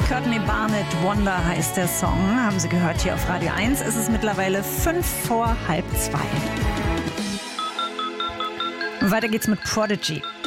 Courtney Barnett, Wonder heißt der Song. Haben Sie gehört hier auf Radio 1. Es ist mittlerweile 1:05. Weiter geht's mit Prodigy.